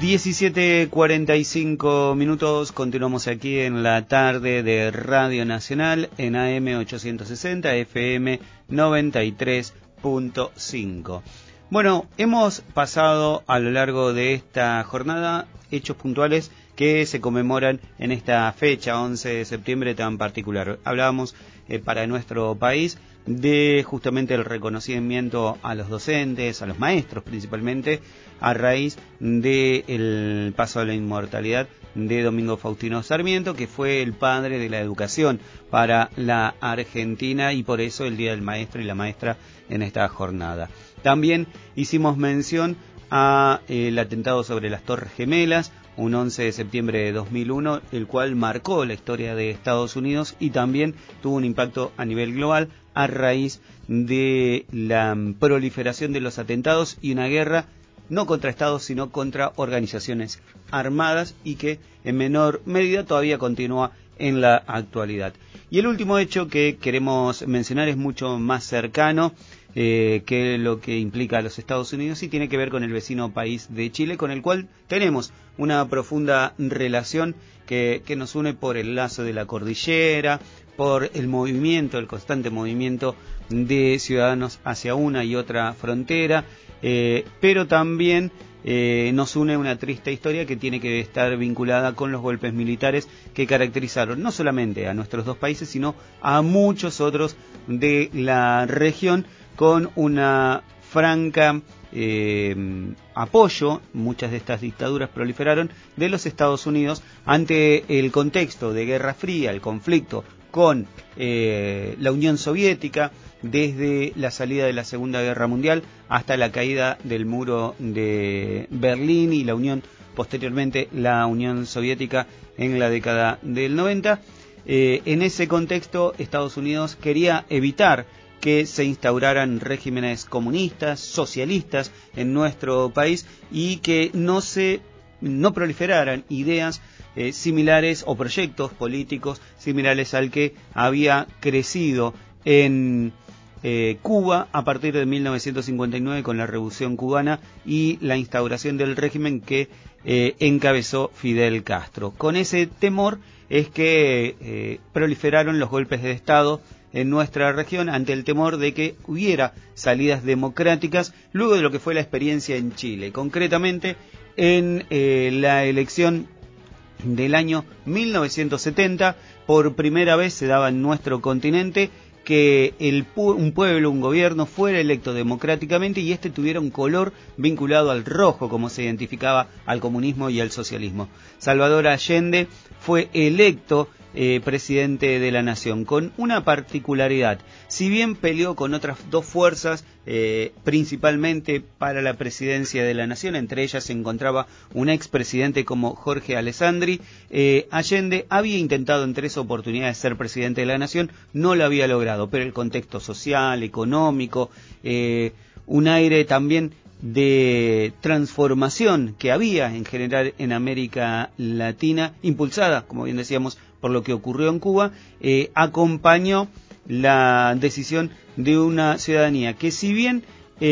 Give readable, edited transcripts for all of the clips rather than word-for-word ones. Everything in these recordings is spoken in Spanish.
17:45 minutos, continuamos aquí en la tarde de Radio Nacional en AM 860, FM 93.5. Bueno, hemos pasado a lo largo de esta jornada hechos puntuales que se conmemoran en esta fecha, 11 de septiembre tan particular. Hablábamos para nuestro país de justamente el reconocimiento a los docentes, a los maestros principalmente, a raíz del paso a la inmortalidad de Domingo Faustino Sarmiento, que fue el padre de la educación para la Argentina, y por eso el Día del Maestro y la Maestra en esta jornada. También hicimos mención a el atentado sobre las Torres Gemelas, un 11 de septiembre de 2001, el cual marcó la historia de Estados Unidos y también tuvo un impacto a nivel global a raíz de la proliferación de los atentados y una guerra no contra Estados, sino contra organizaciones armadas, y que en menor medida todavía continúa en la actualidad. Y el último hecho que queremos mencionar es mucho más cercano que lo que implica a los Estados Unidos, y tiene que ver con el vecino país de Chile, con el cual tenemos una profunda relación que nos une por el lazo de la cordillera, por el movimiento, el constante movimiento de ciudadanos hacia una y otra frontera, pero también nos une una triste historia que tiene que estar vinculada con los golpes militares que caracterizaron no solamente a nuestros dos países, sino a muchos otros de la región, con una franca apoyo. Muchas de estas dictaduras proliferaron de los Estados Unidos ante el contexto de Guerra Fría, el conflicto con la Unión Soviética, desde la salida de la Segunda Guerra Mundial hasta la caída del muro de Berlín y la Unión, posteriormente la Unión Soviética en la década del 90. En ese contexto, Estados Unidos quería evitar que se instauraran regímenes comunistas, socialistas en nuestro país, y que no proliferaran ideas similares o proyectos políticos similares al que había crecido en Cuba a partir de 1959 con la Revolución Cubana y la instauración del régimen que encabezó Fidel Castro. Con ese temor es que proliferaron los golpes de Estado en nuestra región, ante el temor de que hubiera salidas democráticas luego de lo que fue la experiencia en Chile, concretamente en la elección del año 1970. Por primera vez se daba en nuestro continente que un pueblo, un gobierno fuera electo democráticamente y este tuviera un color vinculado al rojo, como se identificaba al comunismo y al socialismo. Salvador Allende fue electo presidente de la nación, con una particularidad. Si bien peleó con otras dos fuerzas, principalmente para la presidencia de la nación, entre ellas se encontraba un expresidente como Jorge Alessandri, Allende había intentado en 3 oportunidades ser presidente de la nación, no lo había logrado, pero el contexto social, económico, un aire también de transformación que había en general en América Latina, impulsada, como bien decíamos, por lo que ocurrió en Cuba, acompañó la decisión de una ciudadanía que, si bien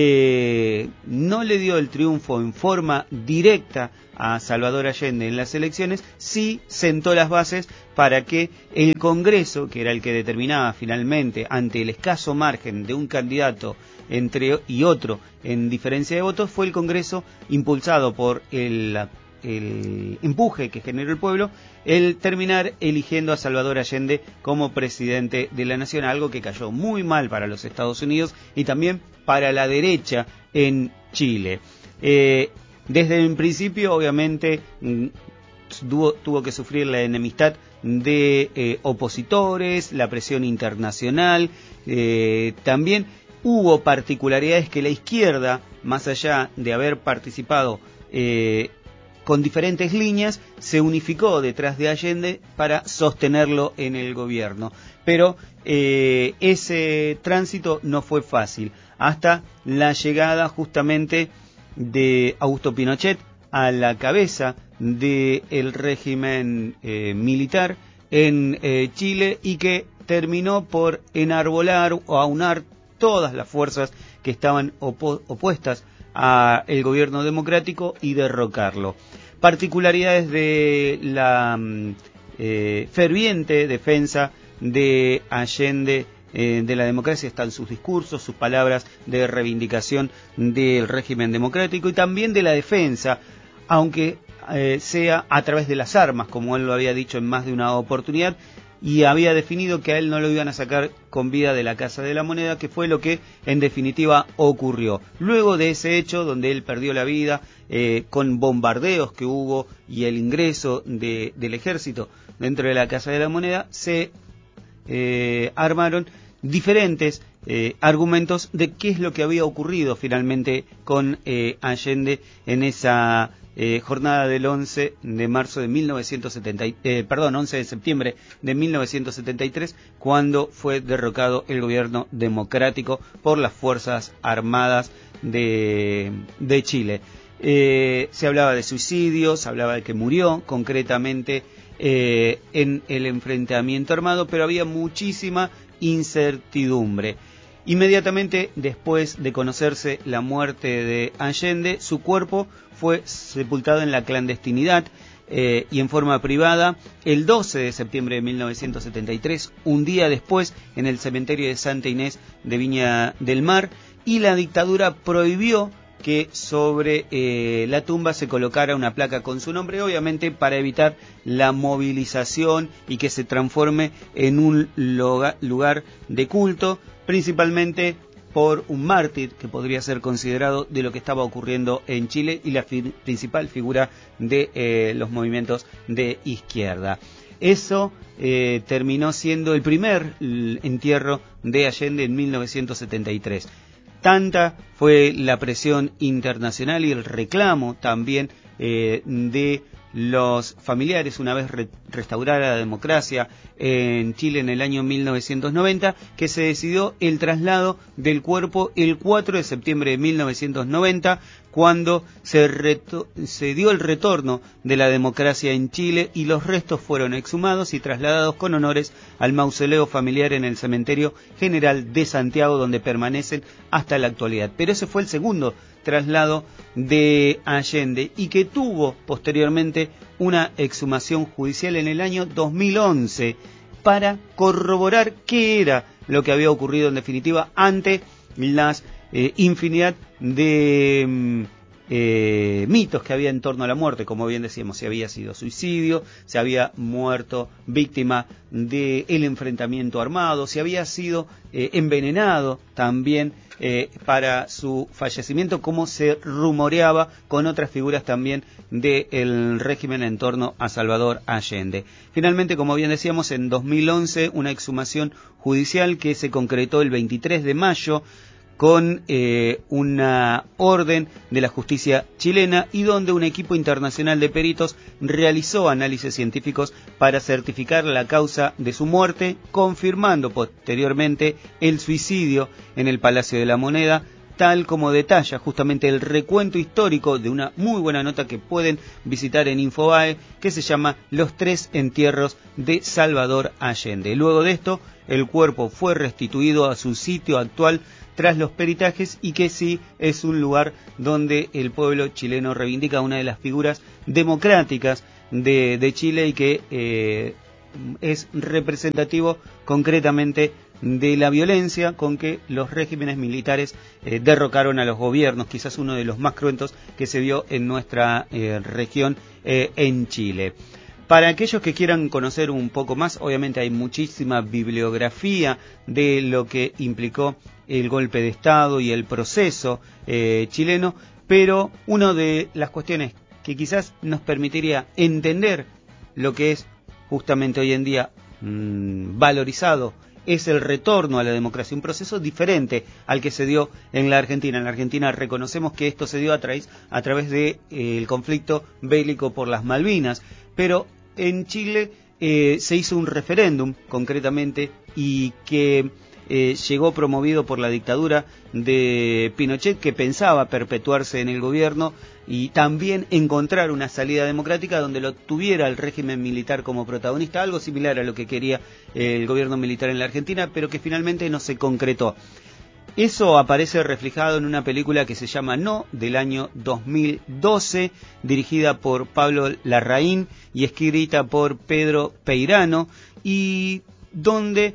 no le dio el triunfo en forma directa a Salvador Allende en las elecciones, sí sentó las bases para que el Congreso, que era el que determinaba finalmente, ante el escaso margen de un candidato entre y otro en diferencia de votos, fue el Congreso, impulsado por el empuje que generó el pueblo, el terminar eligiendo a Salvador Allende como presidente de la nación, algo que cayó muy mal para los Estados Unidos y también para la derecha en Chile. Desde el principio, obviamente, tuvo que sufrir la enemistad de opositores, la presión internacional, también hubo particularidades que la izquierda, más allá de haber participado con diferentes líneas, se unificó detrás de Allende para sostenerlo en el gobierno. Pero ese tránsito no fue fácil, hasta la llegada justamente de Augusto Pinochet a la cabeza del régimen militar en Chile, y que terminó por enarbolar o aunar todas las fuerzas que estaban opuestas al gobierno democrático y derrocarlo. Particularidades de la ferviente defensa de Allende de la democracia están sus discursos, sus palabras de reivindicación del régimen democrático y también de la defensa, aunque sea a través de las armas, como él lo había dicho en más de una oportunidad, y había definido que a él no lo iban a sacar con vida de la Casa de la Moneda, que fue lo que en definitiva ocurrió. Luego de ese hecho, donde él perdió la vida, con bombardeos que hubo y el ingreso del ejército dentro de la Casa de la Moneda, se armaron diferentes argumentos de qué es lo que había ocurrido finalmente con Allende en esa jornada del 11 de marzo de 11 de septiembre de 1973, cuando fue derrocado el gobierno democrático por las Fuerzas Armadas de Chile. Se hablaba de suicidios, se hablaba de que murió concretamente en el enfrentamiento armado, pero había muchísima incertidumbre. Inmediatamente después de conocerse la muerte de Allende, su cuerpo fue sepultado en la clandestinidad y en forma privada el 12 de septiembre de 1973, un día después, en el cementerio de Santa Inés de Viña del Mar, y la dictadura prohibió que sobre la tumba se colocara una placa con su nombre, obviamente para evitar la movilización y que se transforme en un lugar de culto, principalmente por un mártir que podría ser considerado de lo que estaba ocurriendo en Chile y la principal figura de los movimientos de izquierda. Eso terminó siendo el primer entierro de Allende en 1973. Tanta fue la presión internacional y el reclamo también de los familiares una vez restaurada la democracia en Chile en el año 1990, que se decidió el traslado del cuerpo el 4 de septiembre de 1990, cuando se dio el retorno de la democracia en Chile y los restos fueron exhumados y trasladados con honores al mausoleo familiar en el Cementerio General de Santiago, donde permanecen hasta la actualidad. Pero ese fue el segundo traslado de Allende y que tuvo posteriormente una exhumación judicial en el año 2011 para corroborar qué era lo que había ocurrido en definitiva ante las infinidad de mitos que había en torno a la muerte. Como bien decíamos, si había sido suicidio, si había muerto víctima del enfrentamiento armado, si había sido envenenado también para su fallecimiento, como se rumoreaba con otras figuras también del régimen en torno a Salvador Allende. Finalmente, como bien decíamos, en 2011 una exhumación judicial que se concretó el 23 de mayo con una orden de la justicia chilena y donde un equipo internacional de peritos realizó análisis científicos para certificar la causa de su muerte, confirmando posteriormente el suicidio en el Palacio de la Moneda, tal como detalla justamente el recuento histórico de una muy buena nota que pueden visitar en Infobae, que se llama Los 3 entierros de Salvador Allende. Luego de esto, el cuerpo fue restituido a su sitio actual tras los peritajes, y que sí es un lugar donde el pueblo chileno reivindica una de las figuras democráticas de Chile y que es representativo concretamente de la violencia con que los regímenes militares derrocaron a los gobiernos, quizás uno de los más cruentos que se vio en nuestra región en Chile. Para aquellos que quieran conocer un poco más, obviamente hay muchísima bibliografía de lo que implicó el golpe de Estado y el proceso chileno, pero una de las cuestiones que quizás nos permitiría entender lo que es justamente hoy en día valorizado es el retorno a la democracia, un proceso diferente al que se dio en la Argentina. En la Argentina reconocemos que esto se dio a través de el conflicto bélico por las Malvinas, pero en Chile se hizo un referéndum concretamente y que llegó promovido por la dictadura de Pinochet, que pensaba perpetuarse en el gobierno y también encontrar una salida democrática donde lo tuviera el régimen militar como protagonista, algo similar a lo que quería el gobierno militar en la Argentina, pero que finalmente no se concretó. Eso aparece reflejado en una película que se llama No, del año 2012, dirigida por Pablo Larraín y escrita por Pedro Peirano, y donde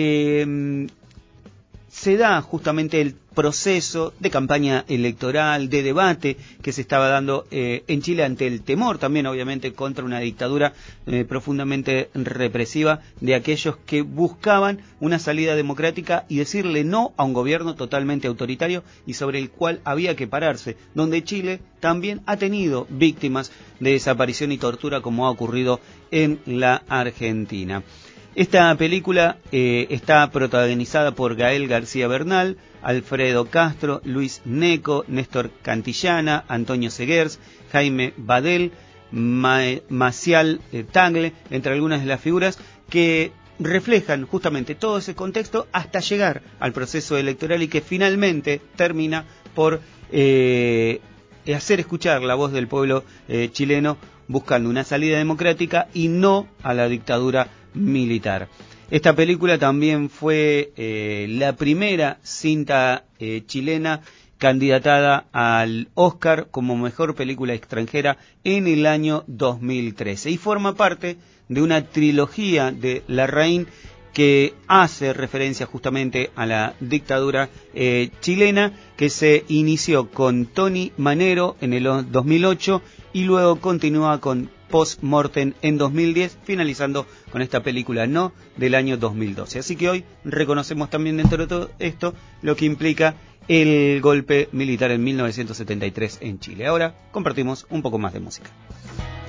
se da justamente el proceso de campaña electoral, de debate que se estaba dando en Chile ante el temor también, obviamente, contra una dictadura profundamente represiva de aquellos que buscaban una salida democrática y decirle no a un gobierno totalmente autoritario y sobre el cual había que pararse, donde Chile también ha tenido víctimas de desaparición y tortura como ha ocurrido en la Argentina. Esta película está protagonizada por Gael García Bernal, Alfredo Castro, Luis Neco, Néstor Cantillana, Antonio Seguers, Jaime Badel, Macial Tagle, entre algunas de las figuras que reflejan justamente todo ese contexto hasta llegar al proceso electoral y que finalmente termina por hacer escuchar la voz del pueblo chileno buscando una salida democrática y no a la dictadura militar. Esta película también fue la primera cinta chilena candidatada al Oscar como mejor película extranjera en el año 2013 y forma parte de una trilogía de Larraín que hace referencia justamente a la dictadura chilena, que se inició con Tony Manero en el 2008 y luego continúa con Post-Mortem en 2010, finalizando con esta película No del año 2012. Así que hoy reconocemos también dentro de todo esto lo que implica el golpe militar en 1973 en Chile. Ahora compartimos un poco más de música.